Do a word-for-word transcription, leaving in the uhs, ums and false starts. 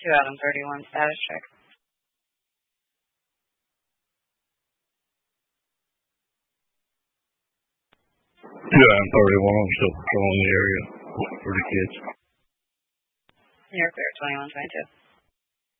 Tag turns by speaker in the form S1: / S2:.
S1: two Adam thirty-one, status check.
S2: two Adam thirty-one, I'm still patrolling the area for the kids.
S1: You're clear, twenty-one twenty-two.